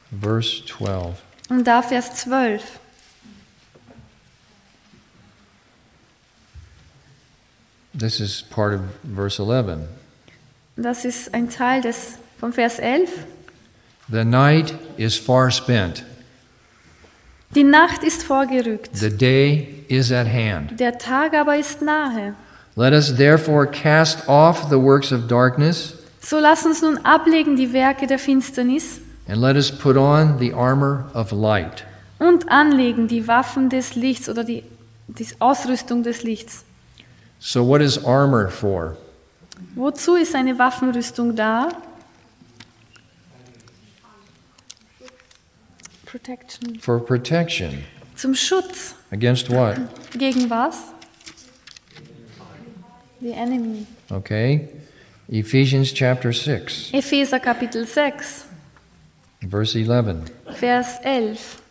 verse 12. Und da Vers 12. This is part of verse 11. Das ist ein Teil von Vers 11. The night is far spent. Die Nacht ist vorgerückt. The day is at hand. Der Tag aber ist nahe. Let us therefore cast off the works of darkness, So lass uns nun ablegen die Werke der Finsternis and let us put on the armor of light. und anlegen die Waffen des Lichts oder die Ausrüstung des Lichts. So what is armor for? Wozu ist eine Waffenrüstung da? Protection. For protection. Zum Schutz. Against what? Gegen was? The enemy. Okay. Ephesians chapter 6, Epheser Kapitel 6, verse 11. Vers 11.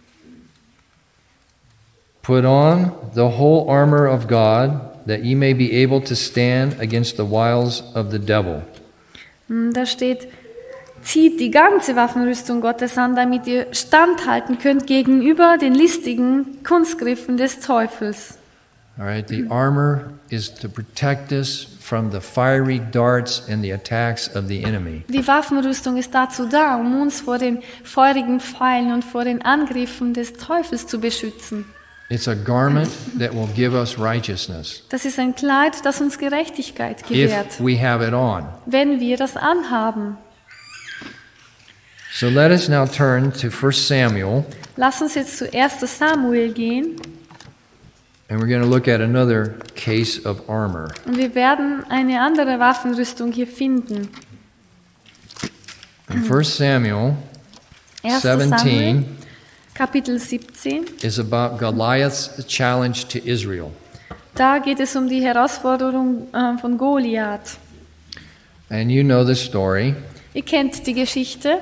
Put on the whole armor of God, that ye may be able to stand against the wiles of the devil. Da steht, zieht die ganze Waffenrüstung Gottes an, damit ihr standhalten könnt gegenüber den listigen Kunstgriffen des Teufels. All right, the armor is to protect us from the fiery darts and the attacks of the enemy. Die Waffenrüstung ist dazu da, um uns vor den feurigen Pfeilen und vor den Angriffen des Teufels zu beschützen. It's a garment that will give us righteousness Das ist ein Kleid, das uns Gerechtigkeit if gewährt, we have it on. wenn wir das anhaben. So let us now turn to 1 Samuel, Lass uns jetzt zu 1. Samuel gehen and we're going to look at another case of armor. und wir werden eine andere Waffenrüstung hier finden. In 1 Samuel 1. Samuel, 17 Kapitel 17. is about Goliath's challenge to Israel. Da geht es um die Herausforderung von Goliath. And you know the story. Ihr kennt die Geschichte.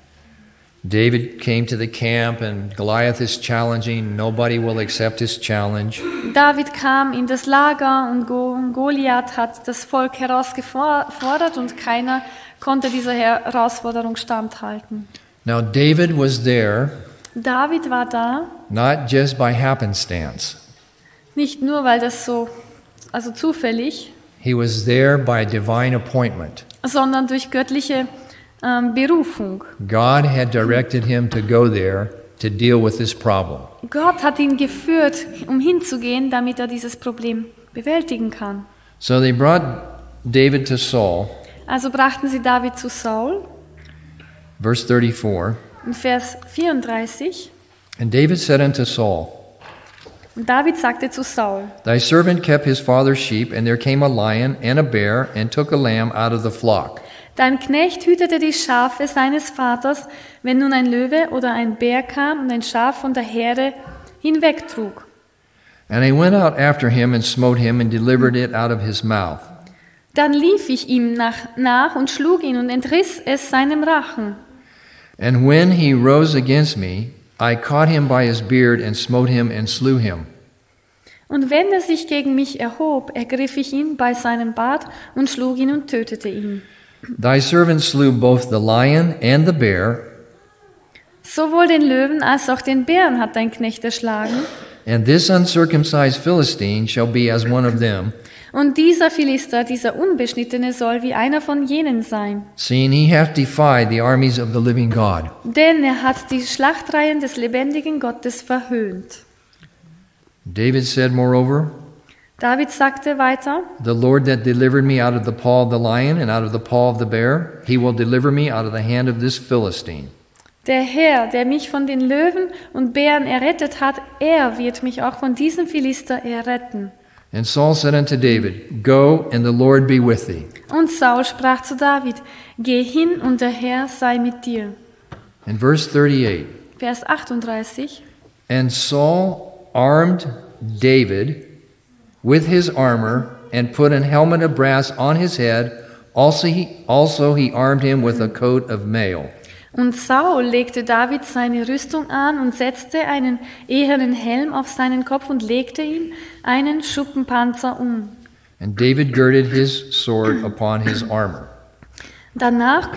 David came to the camp and Goliath is challenging. Nobody will accept his challenge. David kam in das Lager und Goliath hat das Volk herausgefordert und keiner konnte dieser Herausforderung standhalten. Now David was there David war da, not just by happenstance. nicht nur weil das also zufällig, He was there by divine appointment. sondern durch göttliche Berufung. God had directed him to go there to deal with this problem. Gott hat ihn geführt, um hinzugehen, damit er dieses Problem bewältigen kann. So they brought David to Saul, Also brachten sie David zu Saul, verse 34. in Vers 34. And David said unto Saul, Und David sagte zu Saul, Thy servant kept his father's sheep, and there came a lion and a bear, and took a lamb out of the flock. dein Knecht hütete die Schafe seines Vaters, wenn nun ein Löwe oder ein Bär kam und ein Schaf von der Herde hinwegtrug. And I went out after him and smote him and delivered it out of his mouth. Dann lief ich ihm nach und schlug ihn und entriss es seinem Rachen. And when he rose against me, I caught him by his beard and smote him and slew him. Und wenn er sich gegen mich erhob, ergriff ich ihn bei seinem Bart und schlug ihn und tötete ihn. Thy servant slew both the lion and the bear, Sowohl den Löwen als auch den Bären hat dein Knecht erschlagen. and this uncircumcised Philistine shall be as one of them, Und dieser Philister, dieser Unbeschnittene, soll wie einer von jenen sein. seeing he hath defied the armies of the living God. Denn er hat die Schlachtreihen des lebendigen Gottes verhöhnt. David said, moreover, David sagte weiter, The Lord that delivered me out of the paw of the lion and out of the paw of the bear, he will deliver me out of the hand of this Philistine. der Herr, der mich von den Löwen und Bären errettet hat, er wird mich auch von diesem Philister erretten. And Saul said unto David, Go, and the Lord be with thee. Und Saul sprach zu David, geh hin und der Herr sei mit dir. In verse 38, Vers 38. And Saul armed David with his armor and put an helmet of brass on his head. Also he armed him with a coat of mail. Und Saul legte David seine Rüstung an und setzte einen ehernen Helm auf seinen Kopf und legte ihm einen Schuppenpanzer um. And David girded his sword upon his armor. Danach